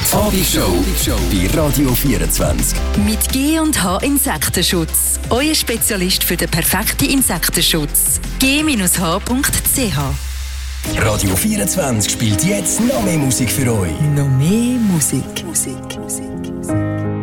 Abendschau bei Radio 24. Mit G&H Insektenschutz. Euer Spezialist für den perfekten Insektenschutz. g-h.ch. Radio 24 spielt jetzt noch mehr Musik für euch. Noch mehr Musik.